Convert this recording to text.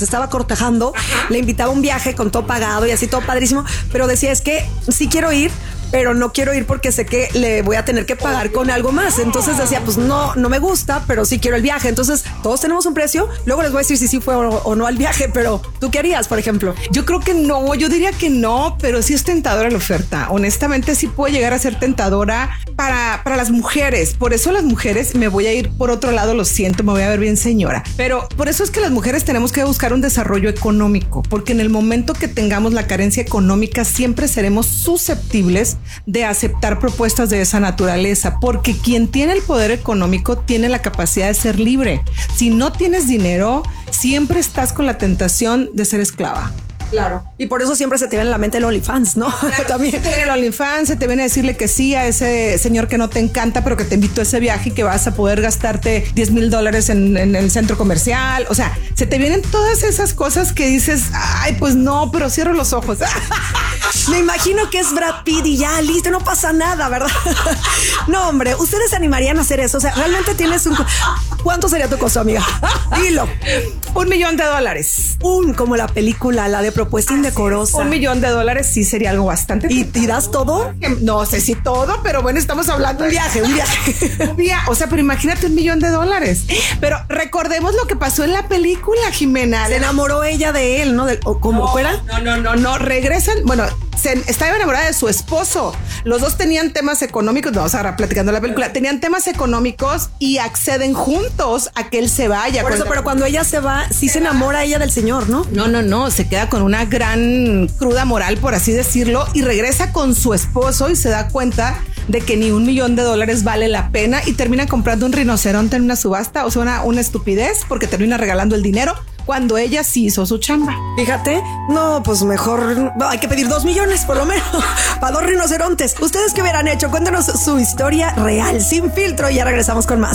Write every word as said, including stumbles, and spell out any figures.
mientras estaba cortejando, le invitaba a un viaje con todo pagado y así todo padrísimo, pero decía, es que sí quiero ir, pero no quiero ir porque sé que le voy a tener que pagar con algo más. Entonces decía, pues no, no me gusta, pero sí quiero el viaje. Entonces todos tenemos un precio. Luego les voy a decir si sí fue o, o no al viaje, pero ¿tú qué harías, por ejemplo? Yo creo que no, yo diría que no, pero sí es tentadora la oferta. Honestamente sí puede llegar a ser tentadora para, para las mujeres. Por eso las mujeres, me voy a ir por otro lado, lo siento, me voy a ver bien señora. Pero por eso es que las mujeres tenemos que buscar un desarrollo económico, porque en el momento que tengamos la carencia económica siempre seremos susceptibles de aceptar propuestas de esa naturaleza, porque quien tiene el poder económico tiene la capacidad de ser libre. Si no tienes dinero, siempre estás con la tentación de ser esclava. Claro. Y por eso siempre se te viene en la mente el OnlyFans, ¿no? Claro, también se te viene el OnlyFans, se te viene a decirle que sí a ese señor que no te encanta, pero que te invitó a ese viaje y que vas a poder gastarte diez mil dólares en, en el centro comercial. O sea, se te vienen todas esas cosas que dices, ay, pues no, pero cierro los ojos. Me imagino que es Brad Pitt y ya, listo, no pasa nada, ¿verdad? No, hombre, ¿ustedes se animarían a hacer eso? O sea, realmente tienes un... ¿Cuánto sería tu costo, amiga? Dilo. Un millón de dólares. Un, como la película, la de Propuesta Indecorosa. Un millón de dólares sí sería algo bastante. ¿Y tiras todo? No sé si todo, pero bueno, estamos hablando un viaje, un viaje. Un viaje. O sea, pero imagínate un millón de dólares. Pero recordemos lo que pasó en la película, Jimena. Se enamoró ella de él, ¿no? De, o como no, fuera. No, no, no, no. Regresan. Bueno, se, estaba enamorada de su esposo. Los dos tenían temas económicos. No, ahora platicando la película. Tenían temas económicos y acceden juntos a que él se vaya. Por eso, pero cuando ella se va, sí se enamora ella del señor, ¿no? No, no, no. Se queda con una gran cruda moral, por así decirlo, y regresa con su esposo y se da cuenta de que ni un millón de dólares vale la pena y termina comprando un rinoceronte en una subasta. O sea, una, una estupidez, porque termina regalando el dinero cuando ella sí hizo su chamba. Fíjate, no, pues mejor no, hay que pedir dos millones por lo menos para dos rinocerontes. ¿Ustedes qué hubieran hecho? Cuéntanos su historia real, sin filtro, y ya regresamos con más.